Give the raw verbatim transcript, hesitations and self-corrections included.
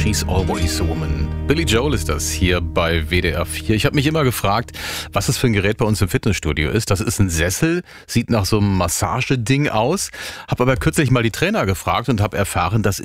She's Always a Woman. Billy Joel ist das hier bei W D R vier. Ich habe mich immer gefragt, was das für ein Gerät bei uns im Fitnessstudio ist. Das ist ein Sessel, sieht nach so einem Massageding aus. Habe aber kürzlich mal die Trainer gefragt und habe erfahren, das